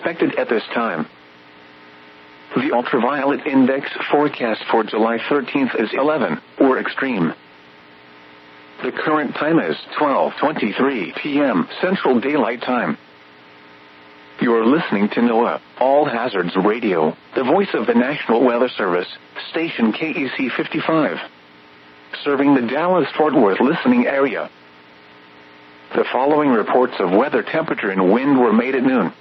expected at this time. The ultraviolet index forecast for July 13th is 11, or extreme. The current time is 12:23 p.m. Central Daylight Time. You're listening to NOAA, All Hazards Radio, the voice of the National Weather Service, station KEC 55. Serving the Dallas-Fort Worth listening area. The following reports of weather, temperature, and wind were made at noon.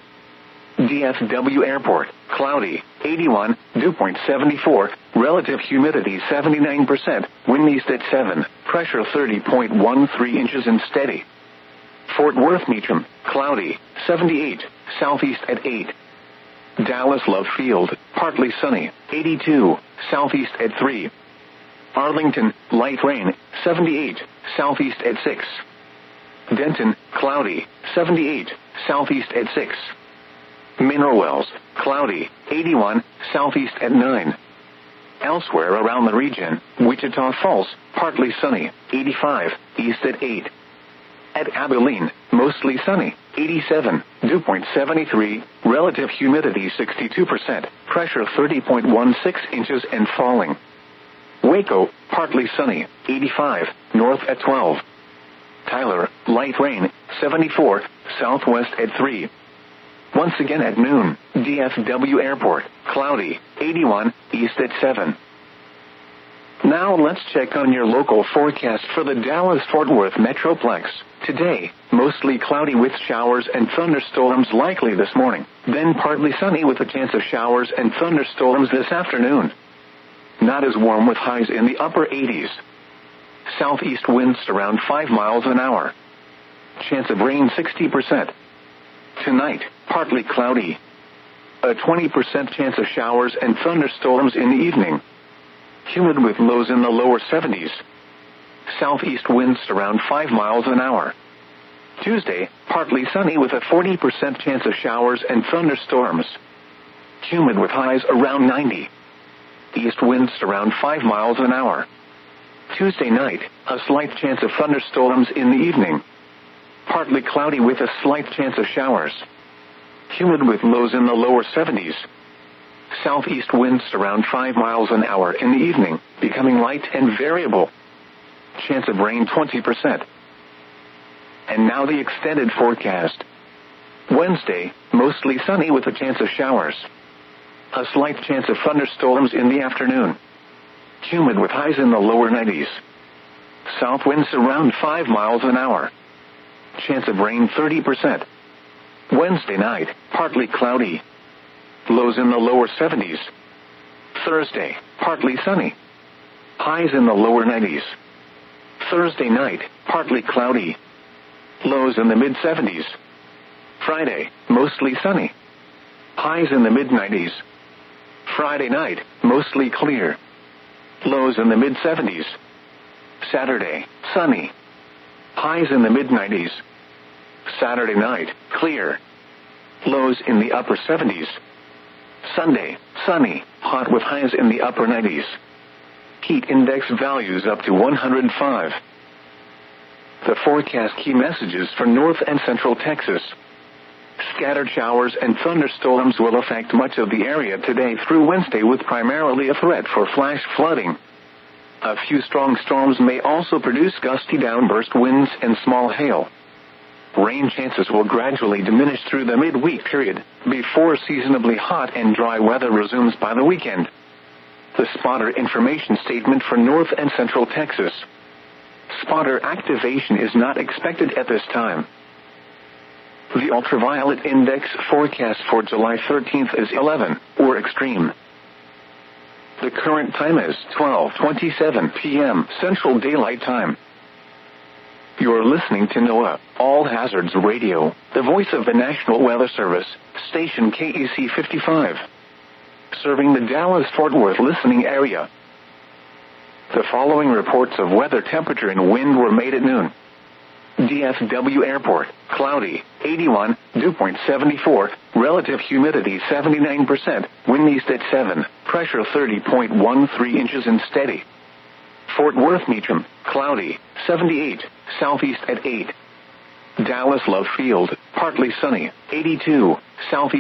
DFW Airport, cloudy, 81, dew point 74, relative humidity 79%, wind east at 7, pressure 30.13 inches and steady. Fort Worth Meacham, cloudy, 78, southeast at 8. Dallas Love Field, partly sunny, 82, southeast at 3. Arlington, light rain, 78, southeast at 6. Denton, cloudy, 78, southeast at 6. Mineral Wells, cloudy, 81, southeast at 9. Elsewhere around the region, Wichita Falls, partly sunny, 85, east at 8. At Abilene, mostly sunny, 87, dew point 73, relative humidity 62%, pressure 30.16 inches and falling. Waco, partly sunny, 85, north at 12. Tyler, light rain, 74, southwest at 3. Once again at noon, DFW Airport, cloudy, 81, east at 7. Now let's check on your local forecast for the Dallas-Fort Worth Metroplex. Today, mostly cloudy with showers and thunderstorms likely this morning. Then partly sunny with a chance of showers and thunderstorms this afternoon. Not as warm with highs in the upper 80s. Southeast winds around 5 miles an hour. Chance of rain 60%. Tonight, partly cloudy. A 20% chance of showers and thunderstorms in the evening. Humid with lows in the lower 70s. Southeast winds around 5 miles an hour. Tuesday, partly sunny with a 40% chance of showers and thunderstorms. Humid with highs around 90. East winds around 5 miles an hour. Tuesday night, a slight chance of thunderstorms in the evening. Partly cloudy with a slight chance of showers. Humid with lows in the lower 70s. Southeast winds around 5 miles an hour in the evening, becoming light and variable. Chance of rain 20%. And now the extended forecast. Wednesday, mostly sunny with a chance of showers. A slight chance of thunderstorms in the afternoon. Humid with highs in the lower 90s. South winds around 5 miles an hour. Chance of rain 30%. Wednesday night, partly cloudy. Lows in the lower 70s. Thursday, partly sunny. Highs in the lower 90s. Thursday night, partly cloudy. Lows in the mid-70s. Friday, mostly sunny. Highs in the mid-90s. Friday night, mostly clear. Lows in the mid-70s. Saturday, sunny. Highs in the mid-90s. Saturday night, clear. Lows in the upper 70s. Sunday, sunny, hot with highs in the upper 90s. Heat index values up to 105. The forecast key messages for North and Central Texas. Scattered showers and thunderstorms will affect much of the area today through Wednesday with primarily a threat for flash flooding. A few strong storms may also produce gusty downburst winds and small hail. Rain chances will gradually diminish through the midweek period, before seasonably hot and dry weather resumes by the weekend. The spotter information statement for North and Central Texas. Spotter activation is not expected at this time. The ultraviolet index forecast for July 13th is 11, or extreme. The current time is 12:27 p.m. Central Daylight Time. You're listening to NOAA, All Hazards Radio, the voice of the National Weather Service, station KEC 55. Serving the Dallas-Fort Worth listening area. The following reports of weather, temperature, and wind were made at noon. DFW Airport, cloudy, 81, dew point 74, relative humidity 79%, wind east at 7, pressure 30.13 inches and steady. Fort Worth Meacham, cloudy, 78, southeast at 8. Dallas Love Field, partly sunny, 82, southeast